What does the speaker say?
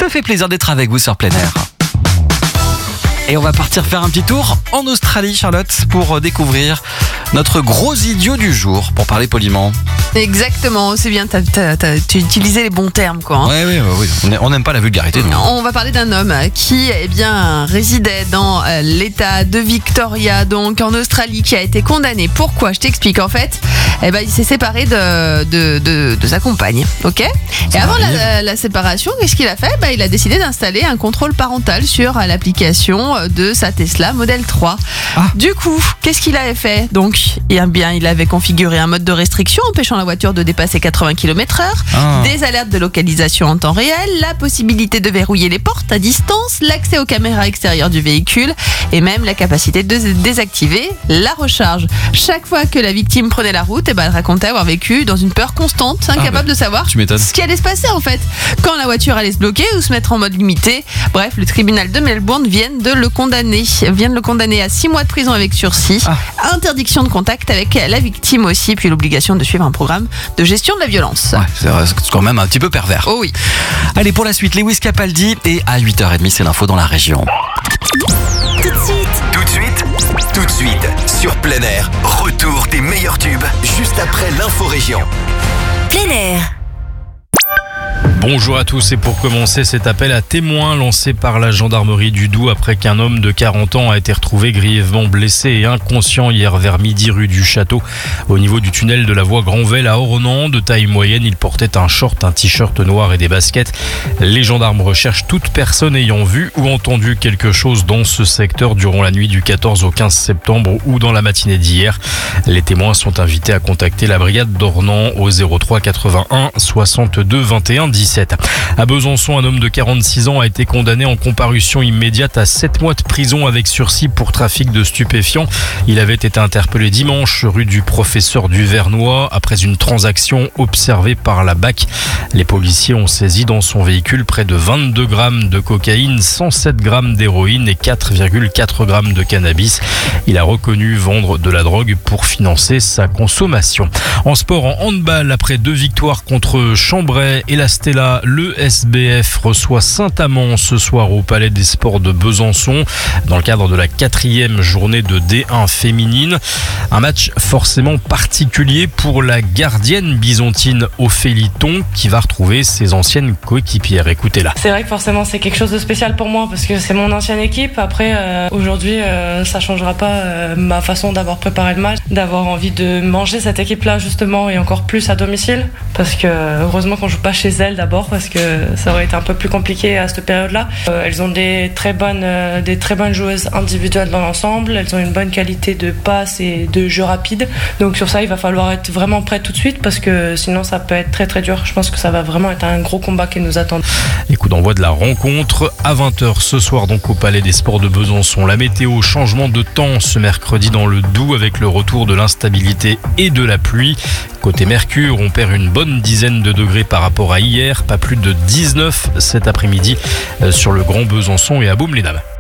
me fait plaisir d'être avec vous sur Plein Air. Et on va partir faire un petit tour en Australie, Charlotte, pour découvrir notre gros idiot du jour, pour parler poliment. Exactement, c'est bien, tu utilisé les bons termes, quoi. Hein. Oui. On n'aime pas la vulgarité, nous. On va parler d'un homme qui résidait dans l'état de Victoria, donc en Australie, qui a été condamné. Pourquoi ? Je t'explique. En fait, il s'est séparé de sa compagne, ok ? Et avant la séparation, qu'est-ce qu'il a fait ? Il a décidé d'installer un contrôle parental sur l'application de sa Tesla Model 3. Du coup, qu'est-ce qu'il avait fait ? Donc, il avait configuré un mode de restriction empêchant la voiture de dépasser 80 km/h, des alertes de localisation en temps réel, la possibilité de verrouiller les portes à distance, l'accès aux caméras extérieures du véhicule et même la capacité de désactiver la recharge. Chaque fois que la victime prenait la route, elle racontait avoir vécu dans une peur constante, incapable de savoir ce qui allait se passer en fait, quand la voiture allait se bloquer ou se mettre en mode limité. Bref, le tribunal de Melbourne vient de le condamner à 6 mois de prison avec sursis, interdiction de contact avec la victime aussi, puis l'obligation de suivre un programme de gestion de la violence. C'est quand même un petit peu pervers. Oh oui. Allez, pour la suite, Lewis Capaldi, et à 8h30, c'est l'info dans la région. Tout de suite, sur Plein Air, retour des meilleurs tubes, juste après l'info région. Plein Air. Bonjour à tous, et pour commencer, cet appel à témoins lancé par la gendarmerie du Doubs après qu'un homme de 40 ans a été retrouvé grièvement blessé et inconscient hier vers midi rue du Château au niveau du tunnel de la voie Granvelle à Ornans. De taille moyenne, il portait un short, un t-shirt noir et des baskets. Les gendarmes recherchent toute personne ayant vu ou entendu quelque chose dans ce secteur durant la nuit du 14 au 15 septembre ou dans la matinée d'hier. Les témoins sont invités à contacter la brigade d'Ornans au 03 81 62 21 17. À Besançon, un homme de 46 ans a été condamné en comparution immédiate à 7 mois de prison avec sursis pour trafic de stupéfiants. Il avait été interpellé dimanche rue du Professeur du Vernois après une transaction observée par la BAC. Les policiers ont saisi dans son véhicule près de 22 grammes de cocaïne, 107 grammes d'héroïne et 4,4 grammes de cannabis. Il a reconnu vendre de la drogue pour financer sa consommation. En sport, en handball, après 2 victoires contre Chambray et la Stella, le SBF reçoit Saint-Amand ce soir au Palais des Sports de Besançon dans le cadre de la 4e journée de D1 féminine. Un match forcément particulier pour la gardienne bisontine Ophélie Thon qui va retrouver ses anciennes coéquipières. Écoutez-la. C'est vrai que forcément c'est quelque chose de spécial pour moi parce que c'est mon ancienne équipe. Après aujourd'hui ça changera pas ma façon d'avoir préparé le match, d'avoir envie de manger cette équipe-là justement et encore plus à domicile parce que heureusement qu'on joue pas chez elle d'abord parce que ça aurait été un peu plus compliqué à cette période-là. Elles ont des très bonnes joueuses individuelles dans l'ensemble. Elles ont une bonne qualité de passe et de jeu rapide. Donc sur ça, il va falloir être vraiment prêt tout de suite parce que sinon ça peut être très très dur. Je pense que ça va vraiment être un gros combat qui nous attend. Les coups d'envoi de la rencontre à 20h ce soir donc au Palais des Sports de Besançon. La météo, changement de temps ce mercredi dans le Doubs avec le retour de l'instabilité et de la pluie. Côté Mercure, on perd une bonne dizaine de degrés par rapport à hier, pas plus de 19 cet après-midi sur le Grand Besançon et à Baume-les-Dames.